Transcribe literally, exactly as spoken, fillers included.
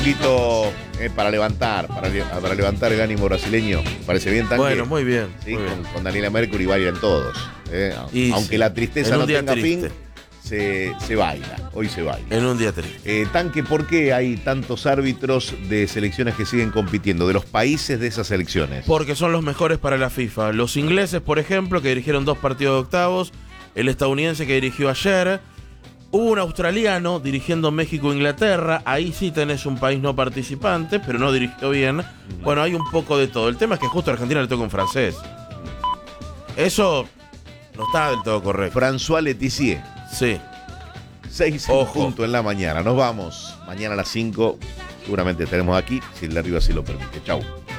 poquito eh, para levantar, para, para levantar el ánimo brasileño. ¿Parece bien, Tanque? Bueno, muy bien. Sí, muy con, bien. con Daniela Mercury bailan todos. Eh. Aunque sí, la tristeza en no un día tenga triste. fin, se, se baila. Hoy se baila. En un día triste. Eh, Tanque, ¿por qué hay tantos árbitros de selecciones que siguen compitiendo, de los países de esas selecciones? Porque son los mejores para la FIFA. Los ingleses, por ejemplo, que dirigieron dos partidos de octavos. El estadounidense que dirigió ayer. Hubo un australiano dirigiendo México-Inglaterra. Ahí sí tenés un país no participante, pero no dirigió bien. Bueno, hay un poco de todo. El tema es que justo a Argentina le toca un francés. Eso no está del todo correcto. François Letizier. Sí. seis en punto en la mañana. Nos vamos. Mañana a las cinco seguramente estaremos aquí, si el de arriba así lo permite. Chau.